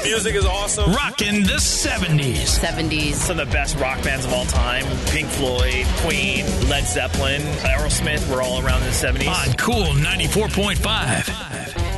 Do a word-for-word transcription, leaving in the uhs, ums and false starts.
Music is awesome. Rockin' the seventies. seventies. Some of the best rock bands of all time. Pink Floyd, Queen, Led Zeppelin, Aerosmith were all around in the seventies. On Cool ninety-four point five.